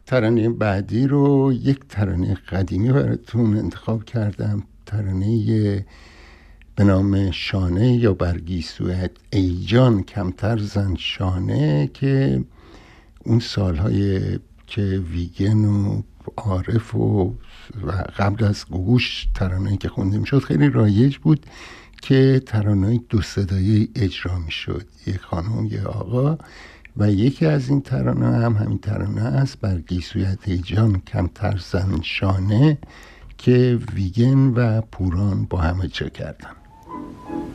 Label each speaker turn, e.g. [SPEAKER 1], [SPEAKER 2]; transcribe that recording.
[SPEAKER 1] ترانه بعدی رو یک ترانه قدیمی براتون انتخاب کردم، ترانه به نام شانه یا برگیسویت ای جان کمتر زن شانه، که اون سالهای که ویگن و عارف و قبل از گوش ترانه‌ای که خونده میشد خیلی رایج بود که ترانه‌ای دو صدایی اجرا میشد، یک خانم یک آقا، و یکی از این ترانه هم همین ترانه است، برگیسویت ای جان کمتر زن شانه، که ویگن و پوران با هم اجرا کردن.